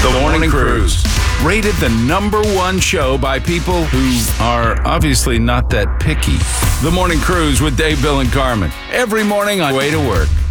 The Morning Cruise. Rated the #1 show by people who are obviously not that picky. The Morning Cruise with Dave, Bill, and Carmen. Every morning on the way to work.